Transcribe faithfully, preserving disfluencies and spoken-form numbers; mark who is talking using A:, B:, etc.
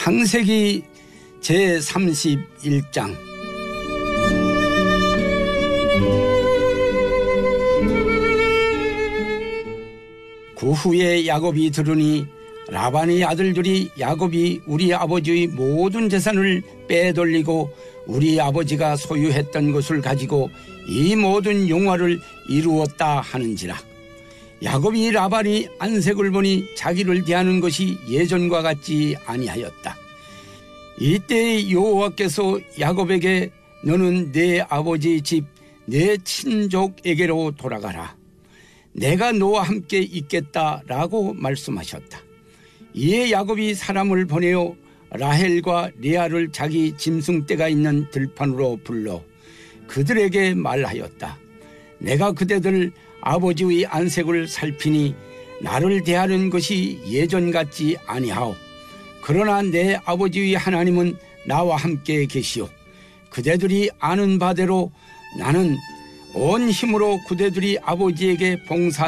A: 창세기 제삼십일 장. 그 후에 야곱이 들으니 라반의 아들들이 야곱이 우리 아버지의 모든 재산을 빼돌리고 우리 아버지가 소유했던 것을 가지고 이 모든 용화를 이루었다 하는지라. 야곱이 라반이 안색을 보니 자기를 대하는 것이 예전과 같지 아니하였다. 이때 여호와께서 야곱에게 너는 내 아버지 집 내 친족에게로 돌아가라. 내가 너와 함께 있겠다라고 말씀하셨다. 이에 야곱이 사람을 보내어 라헬과 레아를 자기 짐승떼가 있는 들판으로 불러 그들에게 말하였다. 내가 그대들 아버지의 안색을 살피니 나를 대하는 것이 예전 같지 아니하오. 그러나 내 아버지의 하나님은 나와 함께 계시오. 그대들이 아는 바대로 나는 온 힘으로 그대들이 아버지에게 봉사